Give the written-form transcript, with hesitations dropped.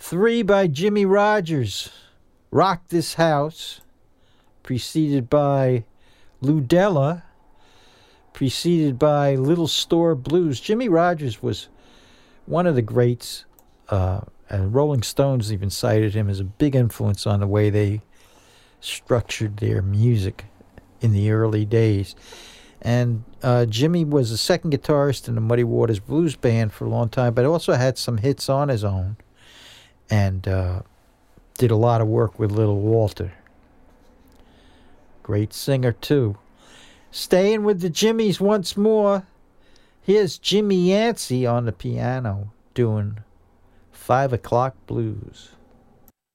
3 by Jimmie Rodgers, Rock This House, preceded by Lou Della, preceded by Little Store Blues. Jimmie Rodgers was one of the greats, and Rolling Stones even cited him as a big influence on the way they structured their music in the early days. And Jimmy was the second guitarist in the Muddy Waters Blues Band for a long time, but also had some hits on his own, and did a lot of work with Little Walter. Great singer, too. Staying with the Jimmies once more, here's Jimmy Yancey on the piano doing 5 O'Clock Blues.